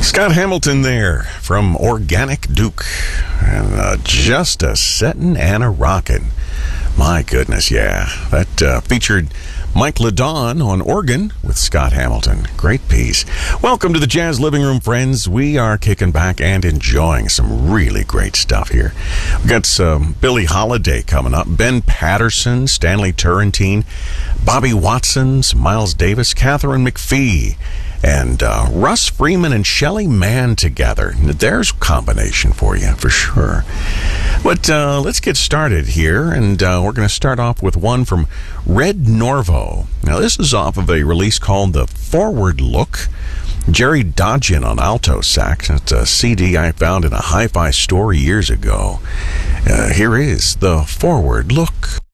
Scott Hamilton there from Organic Duke. And just a settin' and a rockin'. My goodness, yeah. That featured Mike LeDon on organ with Scott Hamilton. Great piece. Welcome to the Jazz Living Room, friends. We are kicking back and enjoying some really great stuff here. We've got some Billie Holiday coming up, Ben Patterson, Stanley Turrentine, Bobby Watson, Miles Davis, Catherine McPhee, and Russ Freeman and Shelly Manne together. There's a combination for you, for sure. But let's get started here, and we're going to start off with one from Red Norvo. Now, this is off of a release called The Forward Look. Jerry Dodgen on alto sax. It's a CD I found in a hi-fi store years ago. Here is The Forward Look.